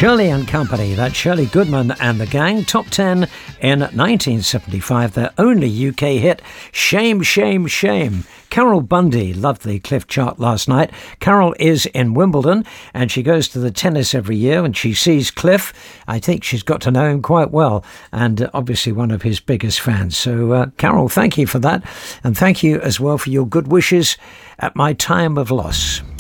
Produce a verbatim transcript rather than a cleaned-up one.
Shirley and Company, that's Shirley Goodman and the Gang, top ten in nineteen seventy-five, their only U K hit, Shame, Shame, Shame. Carol Bundy loved the Cliff chart last night. Carol is in Wimbledon and she goes to the tennis every year and she sees Cliff. I think she's got to know him quite well and uh, obviously one of his biggest fans. So uh, Carol, thank you for that, and thank you as well for your good wishes at my time of loss.